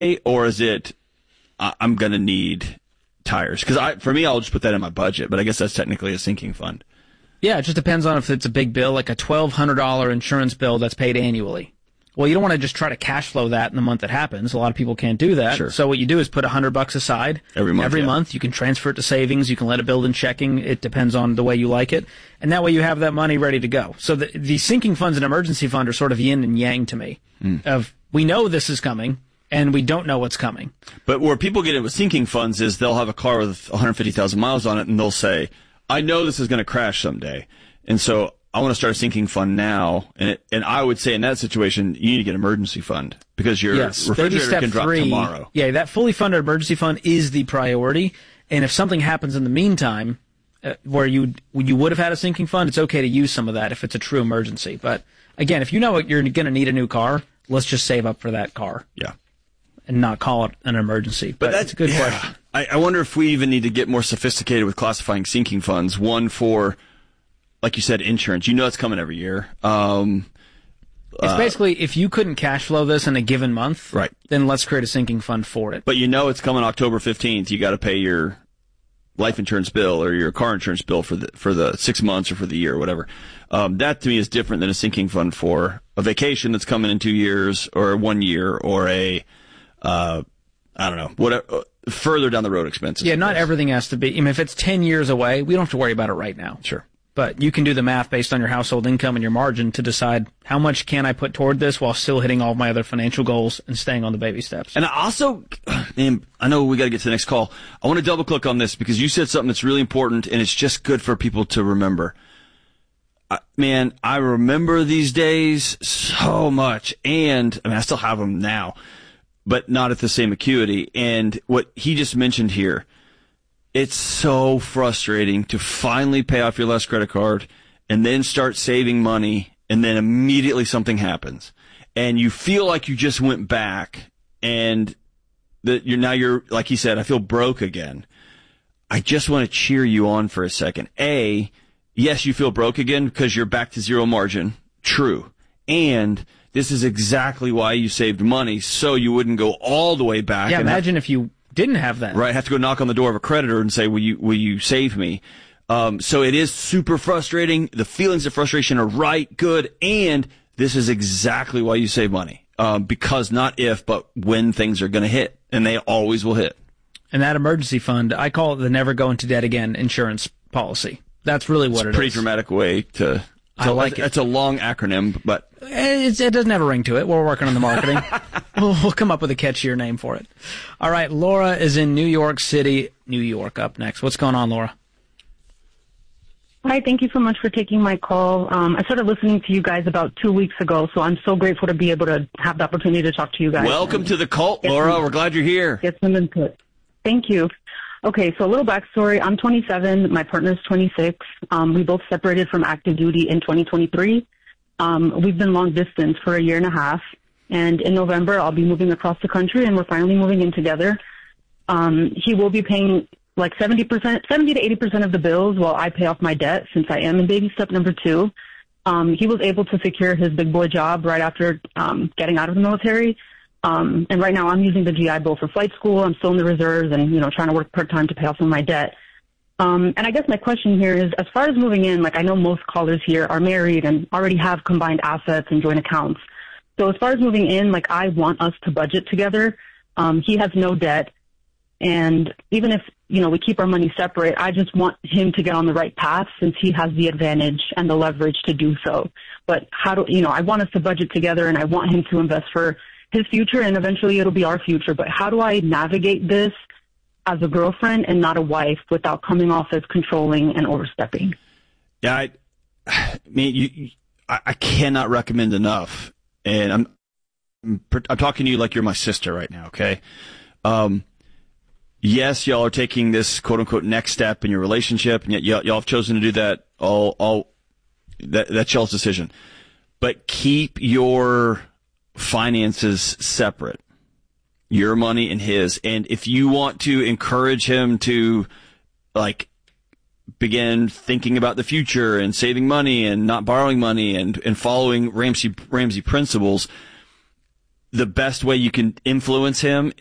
or is it I'm going to need tires? Because for me, I'll just put that in my budget, but I guess that's technically a sinking fund. Yeah, it just depends on if it's a big bill, like a $1,200 insurance bill that's paid annually. Well, you don't want to just try to cash flow that in the month it happens. A lot of people can't do that. Sure. So what you do is put $100 aside every month. You can transfer it to savings. You can let it build in checking. It depends on the way you like it. And that way you have that money ready to go. So the sinking funds and emergency fund are sort of yin and yang to me. Of we know this is coming and we don't know what's coming. But where people get it with sinking funds is they'll have a car with 150,000 miles on it and they'll say, I know this is going to crash someday. And so I want to start a sinking fund now, and I would say in that situation, you need to get an emergency fund because your refrigerator can drop tomorrow. Yeah, that fully funded emergency fund is the priority, and if something happens in the meantime where you would have had a sinking fund, it's okay to use some of that if it's a true emergency. But again, if you know you're going to need a new car, let's just save up for that car. Yeah. And not call it an emergency. But that's a good question. I wonder if we even need to get more sophisticated with classifying sinking funds. One for, like you said, insurance. You know it's coming every year. It's basically, if you couldn't cash flow this in a given month, right, then let's create a sinking fund for it. But you know it's coming October 15th. You got to pay your life insurance bill or your car insurance bill for the 6 months or for the year or whatever. That to me is different than a sinking fund for a vacation that's coming in 2 years or 1 year or a, I don't know, whatever, further down the road expenses. Yeah, not everything has to be. I mean, if it's 10 years away, we don't have to worry about it right now. Sure. But you can do the math based on your household income and your margin to decide how much can I put toward this while still hitting all of my other financial goals and staying on the baby steps. And I also, man, I know we got to get to the next call. I want to double click on this because you said something that's really important and it's just good for people to remember. Man, I remember these days so much, and I mean, I still have them now, but not at the same acuity. And what he just mentioned here, it's so frustrating to finally pay off your last credit card and then start saving money, and then immediately something happens. And you feel like you just went back, and that you're, like he said, I feel broke again. I just want to cheer you on for a second. Yes, you feel broke again because you're back to zero margin. True. And this is exactly why you saved money, so you wouldn't go all the way back. Yeah, imagine if you didn't have that. Right, have to go knock on the door of a creditor and say, will you save me? So it is super frustrating. The feelings of frustration are right, good, and this is exactly why you save money. Because not if, but when things are going to hit, and they always will hit. And that emergency fund, I call it the never go into debt again insurance policy. That's really what it is. It's a pretty dramatic way to I like it. It's a long acronym, but it doesn't have a ring to it. We're working on the marketing. We'll come up with a catchier name for it. All right, Laura is in New York City, New York, up next. What's going on, Laura? Hi, thank you so much for taking my call. I started listening to you guys about 2 weeks ago, so I'm so grateful to be able to have the opportunity to talk to you guys. Welcome to the cult, Laura. We're glad you're here. Get some input. Thank you. Okay, so a little backstory. I'm 27. My partner's 26. We both separated from active duty in 2023. We've been long distance for a year and a half. And in November, I'll be moving across the country, and we're finally moving in together. He will be paying like 70 to 80% of the bills while I pay off my debt, since I am in baby step number 2. He was able to secure his big boy job right after getting out of the military. And right now I'm using the GI Bill for flight school. I'm still in the reserves and, trying to work part-time to pay off some of my debt. And I guess my question here is, as far as moving in, like I know most callers here are married and already have combined assets and joint accounts. So as far as moving in, like I want us to budget together. He has no debt. And even if, we keep our money separate, I just want him to get on the right path since he has the advantage and the leverage to do so. But I want us to budget together and I want him to invest for his future, and eventually it'll be our future. But how do I navigate this as a girlfriend and not a wife without coming off as controlling and overstepping? Yeah, I cannot recommend enough. And I'm talking to you like you're my sister right now, okay? Yes, y'all are taking this quote unquote next step in your relationship, and yet y'all have chosen to do that. That's y'all's decision. But keep your finances separate, your money and his. And if you want to encourage him to begin thinking about the future and saving money and not borrowing money and following Ramsey principles, the best way you can influence him